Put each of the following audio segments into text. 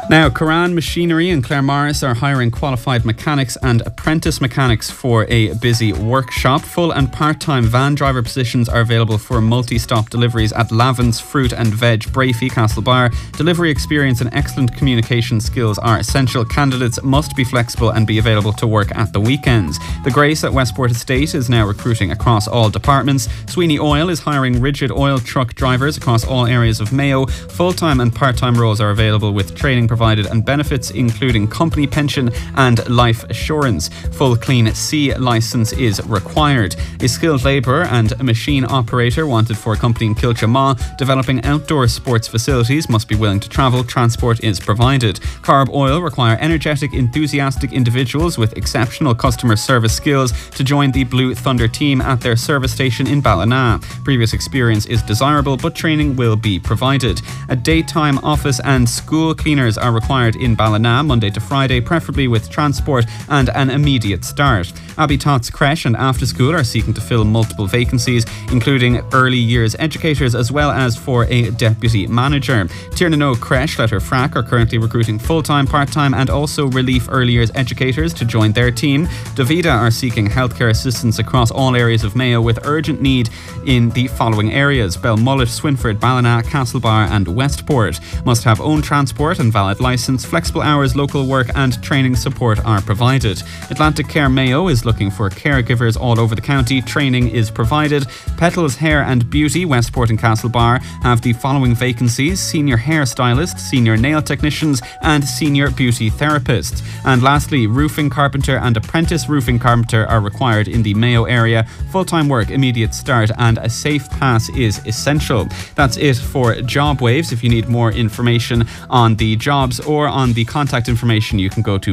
Now, Curran Machinery and Claremorris are hiring qualified mechanics and apprentice mechanics for a busy workshop. Full and part-time van driver positions are available for multi-stop deliveries at Lavin's Fruit and Veg, Brafey, Castlebar. Delivery experience and excellent communication skills are essential. Candidates must be flexible and be available to work at the weekends. The Grace at Westport Estate is now recruiting across all departments. Sweeney Oil is hiring rigid oil truck drivers across all areas of Mayo. Full-time and part-time roles are available with training provided and benefits including company pension and life assurance. Full Clean C licence is required. A skilled labourer and a machine operator wanted for a company in Kilchamaw developing outdoor sports facilities must be willing to travel. Transport is provided. Carb Oil require energetic, enthusiastic individuals with exceptional customer service skills to join the Blue Thunder team at their service station in Ballina. Previous experience is desirable, but training will be provided. A daytime office and school cleaners are required in Ballina Monday to Friday, preferably with transport and an immediate start. Abbey Tots Creche and After School are seeking to fill multiple vacancies, including early years educators as well as for a deputy manager. Tiernan Creche, Letter Frack, are currently recruiting full-time, part-time and also relief early years educators to join their team. Davida are seeking healthcare assistance across all areas of Mayo with urgent need in the following areas: Belmullet, Swinford, Ballina, Castlebar and Westport. Must have own transport and valid licence. Flexible hours, local work and training support are provided. Atlantic Care Mayo is looking for caregivers all over the county. Training is provided. Petals Hair and Beauty, Westport and Castlebar, have the following vacancies: senior hairstylist, senior nail technicians and senior beauty therapists. And lastly, roofing carpenter and apprentice roofing carpenter are required in the Mayo area. Full-time work, immediate start and a safe pass is essential. That's it for Job Waves. If you need more information on the jobs or on the contact information, you can go to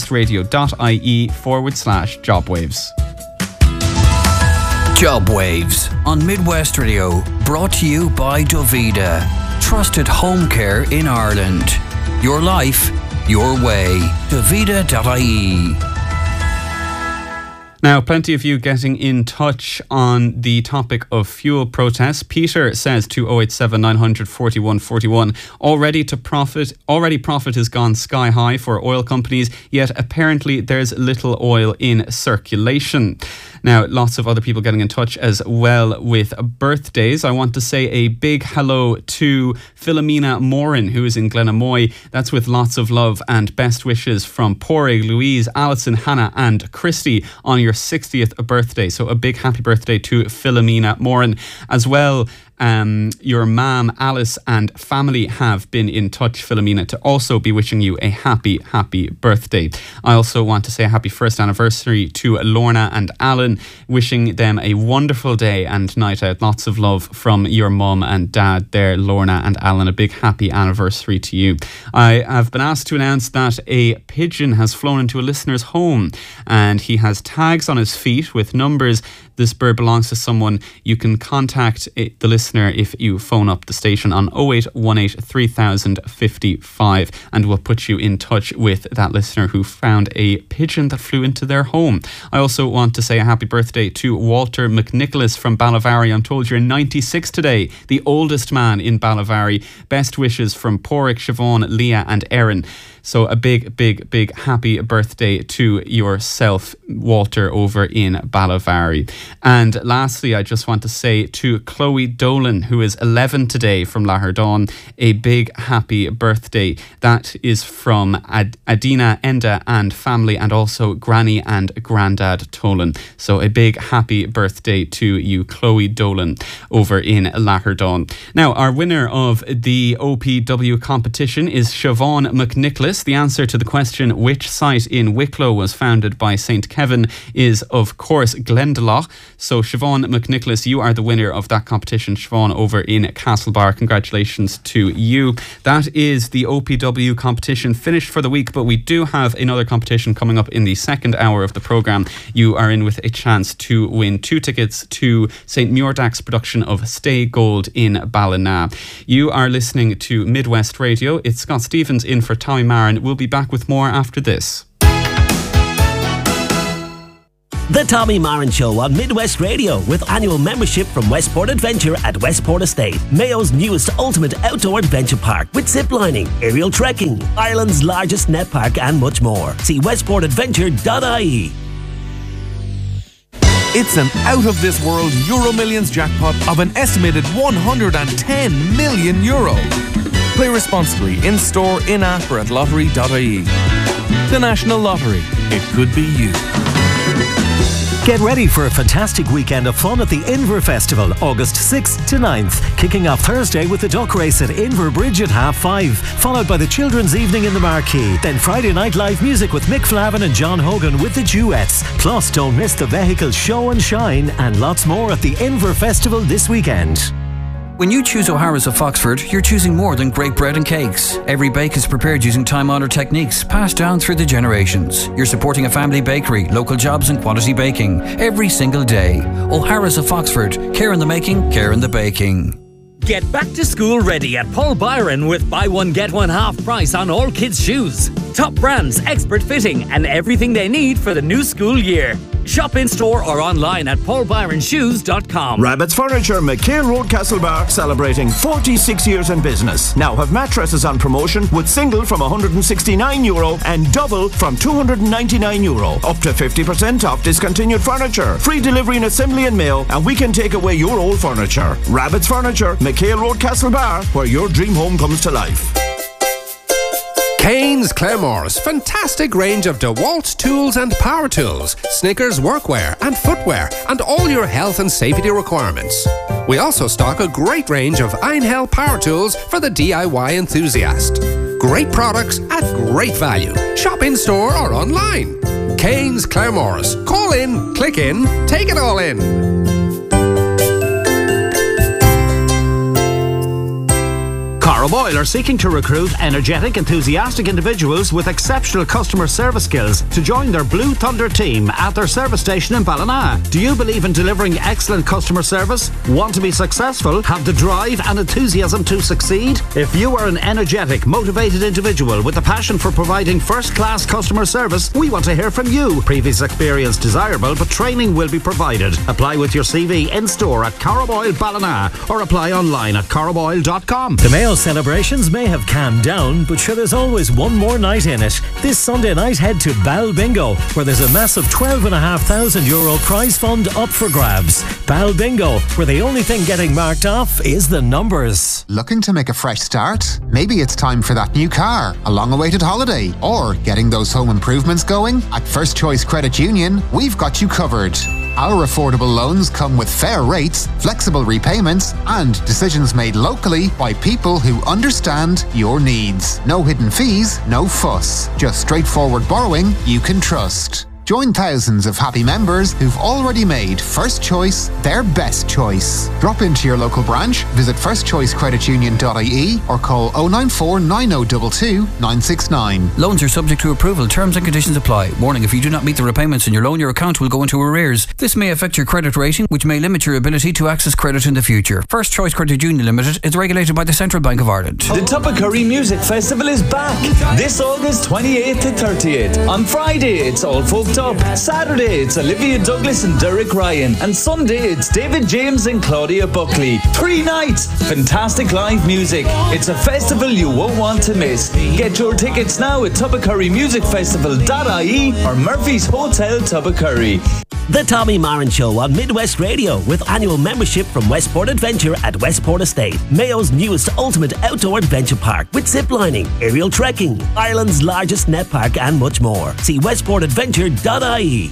midwestradio.ie/jobwaves. Job Waves on Midwest Radio, brought to you by Dovida. Trusted home care in Ireland. Your life, your way. Dovida.ie. Now, plenty of you getting in touch on the topic of fuel protests. Peter says to 087 900 41 41, already profit has gone sky high for oil companies, yet apparently there's little oil in circulation. Now, lots of other people getting in touch as well with birthdays. I want to say a big hello to Philomena Morin, who is in Glenamoy. That's with lots of love and best wishes from Porrig, Louise, Alison, Hannah and Christy on your 60th birthday. So a big happy birthday to Philomena Morin. As well, your mum Alice and family have been in touch, Philomena, to also be wishing you a happy birthday. I also want to say a happy first anniversary to Lorna and Alan, wishing them a wonderful day and night out. Lots of love from your mum and dad there, Lorna and Alan. A big happy anniversary to you. I have been asked to announce that a pigeon has flown into a listener's home and he has tags on his feet with numbers. This bird belongs to someone. You can contact the listener if you phone up the station on 0818 3055 and we'll put you in touch with that listener who found a pigeon that flew into their home. I also want to say a happy birthday to Walter McNicholas from Ballavary. I'm told you're 96 today, the oldest man in Ballavary. Best wishes from Porrick, Siobhan, Leah and Erin. So a big happy birthday to yourself, Walter, over in Ballavary. And lastly, I just want to say to Chloe Dolan, who is 11 today from Laherdon, a big happy birthday. That is from Adina, Enda and family, and also Granny and Grandad Tolan. So a big happy birthday to you, Chloe Dolan, over in Laherdon. Now, our winner of the OPW competition is Siobhan McNicholas. The answer to the question, which site in Wicklow was founded by St. Kevin, is of course Glendalough. So Siobhan McNicholas, you are the winner of that competition. Siobhan over in Castlebar, congratulations to you. That is the OPW competition finished for the week, but we do have another competition coming up in the second hour of the programme. You are in with a chance to win 2 tickets to St. Muirdach's production of Stay Gold in Ballina. You are listening to Midwest Radio. It's Scott Stevens in for Tommy Marin. We'll be back with more after this. The Tommy Marin Show on Midwest Radio with annual membership from Westport Adventure at Westport Estate, Mayo's newest ultimate outdoor adventure park with ziplining, aerial trekking, Ireland's largest net park and much more. See westportadventure.ie. It's an out-of-this-world Euro Millions jackpot of an estimated €110 million. Play responsibly in-store, in-app or at lottery.ie. The National Lottery. It could be you. Get ready for a fantastic weekend of fun at the Inver Festival, August 6th to 9th. Kicking off Thursday with the duck race at Inver Bridge at 5:30, followed by the Children's Evening in the Marquee. Then Friday night live music with Mick Flavin and John Hogan with the Duets. Plus, don't miss the vehicle show and shine and lots more at the Inver Festival this weekend. When you choose O'Hara's of Foxford, you're choosing more than great bread and cakes. Every bake is prepared using time-honoured techniques passed down through the generations. You're supporting a family bakery, local jobs and quality baking every single day. O'Hara's of Foxford. Care in the making, care in the baking. Get back to school ready at Paul Byron with buy one get one half price on all kids' shoes. Top brands, expert fitting and everything they need for the new school year. Shop in store or online at paulbyronshoes.com. Rabbit's Furniture, McHale Road, Castlebar, celebrating 46 years in business. Now have mattresses on promotion with single from €169 and double from €299. Up to 50% off discontinued furniture. Free delivery and assembly in Mayo, and we can take away your old furniture. Rabbit's Furniture, McHale Road, Castlebar, where your dream home comes to life. Kane's Claremorris, fantastic range of DeWalt tools and power tools, Snickers workwear and footwear, and all your health and safety requirements. We also stock a great range of Einhell power tools for the DIY enthusiast. Great products at great value. Shop in store or online. Kane's Claremorris. Call in, click in, take it all in. Caraboyle are seeking to recruit energetic, enthusiastic individuals with exceptional customer service skills to join their Blue Thunder team at their service station in Ballina. Do you believe in delivering excellent customer service? Want to be successful? Have the drive and enthusiasm to succeed? If you are an energetic, motivated individual with a passion for providing first-class customer service, we want to hear from you. Previous experience desirable, but training will be provided. Apply with your CV in store at Caraboyle Ballina or apply online at caraboyle.com. The Mayo celebrations may have calmed down, but sure, there's always one more night in it. This Sunday night, head to Bal Bingo, where there's a massive €12,500 prize fund up for grabs. Bal Bingo, where the only thing getting marked off is the numbers. Looking to make a fresh start? Maybe it's time for that new car, a long-awaited holiday, or getting those home improvements going? At First Choice Credit Union, we've got you covered. Our affordable loans come with fair rates, flexible repayments, and decisions made locally by people who understand your needs. No hidden fees, no fuss. Just straightforward borrowing you can trust. Join thousands of happy members who've already made First Choice their best choice. Drop into your local branch, visit firstchoicecreditunion.ie or call 094 9022 969. Loans are subject to approval. Terms and conditions apply. Warning, if you do not meet the repayments in your loan, your account will go into arrears. This may affect your credit rating, which may limit your ability to access credit in the future. First Choice Credit Union Limited is regulated by the Central Bank of Ireland. The Tuppacurry Music Festival is back this August 28th to 30th. On Friday, it's All Folk Up. Saturday, it's Olivia Douglas and Derek Ryan. And Sunday, it's David James and Claudia Buckley. 3 nights, fantastic live music. It's a festival you won't want to miss. Get your tickets now at tuppacurrymusicfestival.ie or Murphy's Hotel Tuppacurry. The Tommy Marin Show on Midwest Radio with annual membership from Westport Adventure at Westport Estate, Mayo's newest ultimate outdoor adventure park with ziplining, aerial trekking, Ireland's largest net park and much more. See westportadventure.ie.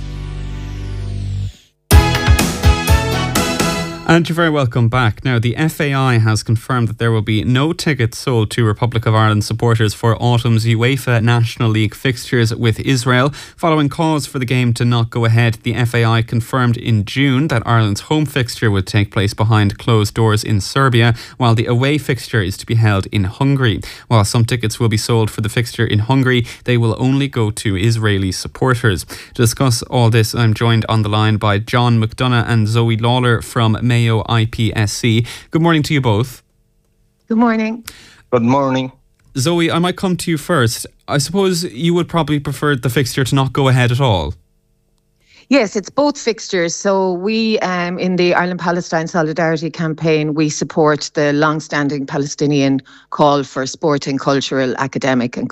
And you're very welcome back. Now, the FAI has confirmed that there will be no tickets sold to Republic of Ireland supporters for autumn's UEFA National League fixtures with Israel. Following calls for the game to not go ahead, the FAI confirmed in June that Ireland's home fixture would take place behind closed doors in Serbia, while the away fixture is to be held in Hungary. While some tickets will be sold for the fixture in Hungary, they will only go to Israeli supporters. To discuss all this, I'm joined on the line by John McDonough and Zoe Lawler from Mayo IPSC. Good morning to you both. Good morning. Good morning. Zoe, I might come to you first. I suppose you would probably prefer the fixture to not go ahead at all. Yes, it's both fixtures. So we, in the Ireland-Palestine Solidarity Campaign, we support the long-standing Palestinian call for sporting, cultural, academic and